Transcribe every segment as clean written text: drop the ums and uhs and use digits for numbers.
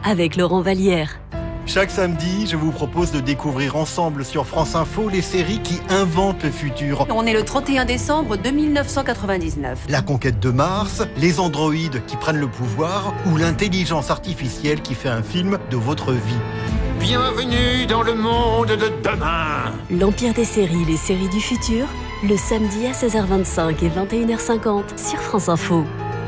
avec Laurent Vallière. Chaque samedi, je vous propose de découvrir ensemble sur France Info les séries qui inventent le futur. On est le 31 décembre de 1999. La conquête de Mars, les androïdes qui prennent le pouvoir ou l'intelligence artificielle qui fait un film de votre vie. Bienvenue dans le monde de demain. L'Empire des séries, les séries du futur, le samedi à 16h25 et 21h50 sur France Info.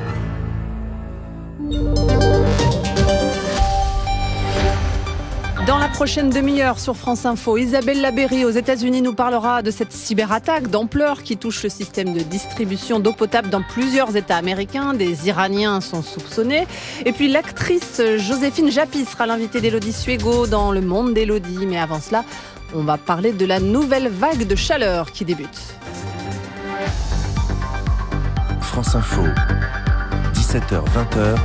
Dans la prochaine demi-heure sur France Info, Isabelle Labeyrie aux États-Unis nous parlera de cette cyberattaque d'ampleur qui touche le système de distribution d'eau potable dans plusieurs États américains. Des Iraniens sont soupçonnés. Et puis l'actrice Joséphine Japy sera l'invitée d'Élodie Suégo dans Le Monde d'Élodie. Mais avant cela, on va parler de la nouvelle vague de chaleur qui débute. France Info, 17h-20h,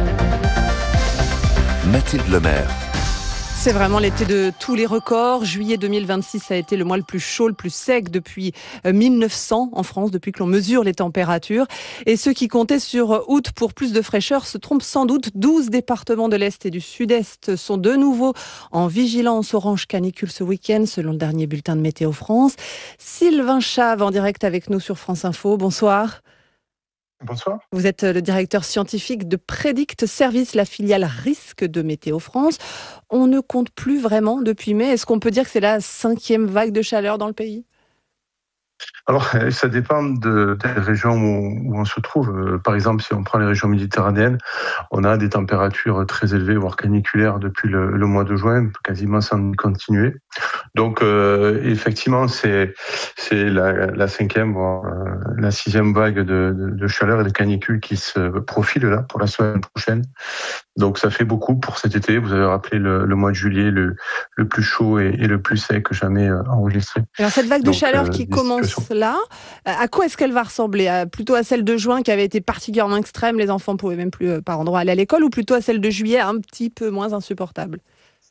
Mathilde Lemaire. C'est vraiment l'été de tous les records. Juillet 2026 a été le mois le plus chaud, le plus sec depuis 1900 en France, depuis que l'on mesure les températures. Et ceux qui comptaient sur août pour plus de fraîcheur se trompent sans doute. 12 départements de l'Est et du Sud-Est sont de nouveau en vigilance orange canicule ce week-end, selon le dernier bulletin de Météo France. Sylvain Chave en direct avec nous sur France Info. Bonsoir. Bonsoir. Vous êtes le directeur scientifique de Prédict Service, la filiale risque de Météo France. On ne compte plus vraiment depuis mai. Est-ce qu'on peut dire que c'est la 5e vague de chaleur dans le pays ? Alors, ça dépend des régions où on se trouve. Par exemple, si on prend les régions méditerranéennes, on a des températures très élevées, voire caniculaires depuis le mois de juin, quasiment sans continuer. Donc, effectivement, c'est la 5e, voire la 6e vague de chaleur et de canicule qui se profile là pour la semaine prochaine. Donc, ça fait beaucoup pour cet été. Vous avez rappelé le mois de juillet, le plus chaud et le plus sec jamais enregistré. Alors, cette vague de chaleur qui commence là, à quoi est-ce qu'elle va ressembler ? Plutôt à celle de juin qui avait été particulièrement extrême, les enfants ne pouvaient même plus par endroit aller à l'école, ou plutôt à celle de juillet un petit peu moins insupportable ?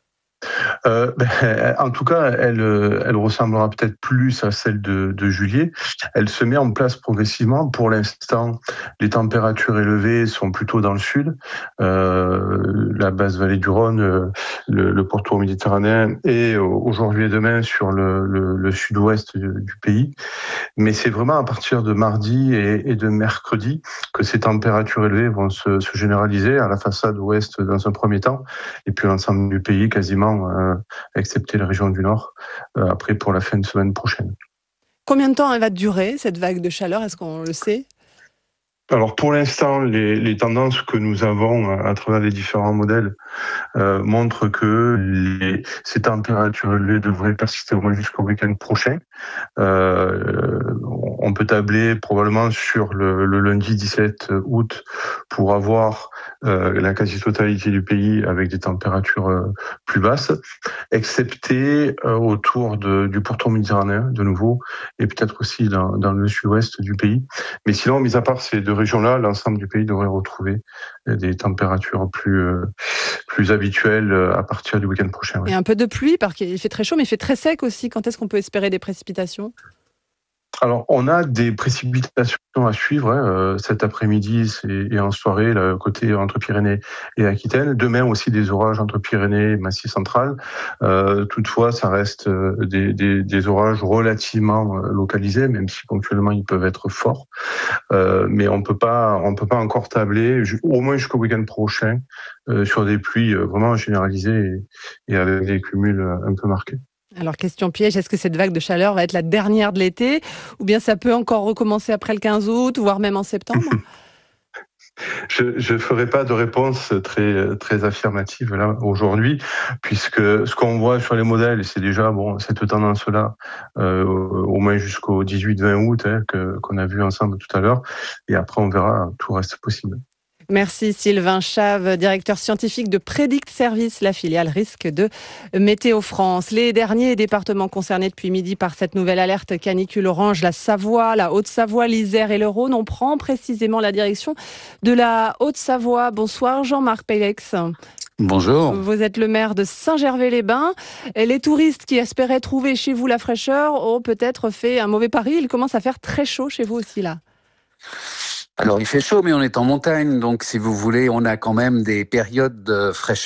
En tout cas, elle ressemblera peut-être plus à celle de juillet. Elle se met en place progressivement. Pour l'instant, les températures élevées sont plutôt dans le sud, la basse vallée du Rhône, le pourtour méditerranéen, et aujourd'hui et demain sur le sud-ouest du pays. Mais c'est vraiment à partir de mardi et de mercredi que ces températures élevées vont se généraliser à la façade ouest dans un premier temps, et puis l'ensemble du pays quasiment, excepté la région du Nord, après pour la fin de semaine prochaine. Combien de temps elle va durer, cette vague de chaleur ? Est-ce qu'on le sait ? Alors pour l'instant, les tendances que nous avons à travers les différents modèles montrent que ces températures élevées devraient persister au moins jusqu'au week-end prochain. On peut tabler probablement sur le lundi 17 août pour avoir la quasi-totalité du pays avec des températures plus basses, excepté autour du pourtour méditerranéen de nouveau, et peut-être aussi dans le sud-ouest du pays. Mais sinon, mis à part ces deux régions-là, l'ensemble du pays devrait retrouver des températures plus habituelles à partir du week-end prochain. Et un peu de pluie, parce qu'il fait très chaud, mais il fait très sec aussi. Quand est-ce qu'on peut espérer des précipitations ? Alors, on a des précipitations à suivre cet après-midi et en soirée, côté entre Pyrénées et Aquitaine. Demain aussi des orages entre Pyrénées et Massif central. Toutefois, ça reste des orages relativement localisés, même si ponctuellement ils peuvent être forts. Mais on peut pas encore tabler, au moins jusqu'au week-end prochain, sur des pluies vraiment généralisées et avec des cumuls un peu marqués. Alors, question piège, est-ce que cette vague de chaleur va être la dernière de l'été, ou bien ça peut encore recommencer après le 15 août, voire même en septembre ? Je ferai pas de réponse très affirmative là aujourd'hui, puisque ce qu'on voit sur les modèles, c'est déjà cette tendance-là au moins jusqu'au 18-20 août qu'on a vu ensemble tout à l'heure, et après on verra, tout reste possible. Merci Sylvain Chave, directeur scientifique de Prédict Service, la filiale risque de Météo France. Les derniers départements concernés depuis midi par cette nouvelle alerte canicule orange, la Savoie, la Haute-Savoie, l'Isère et le Rhône. On prend précisément la direction de la Haute-Savoie. Bonsoir Jean-Marc Pélex. Bonjour. Vous êtes le maire de Saint-Gervais-les-Bains. Les touristes qui espéraient trouver chez vous la fraîcheur ont peut-être fait un mauvais pari. Il commence à faire très chaud chez vous aussi là. Alors il fait chaud, mais on est en montagne, donc si vous voulez, on a quand même des périodes de fraîcheur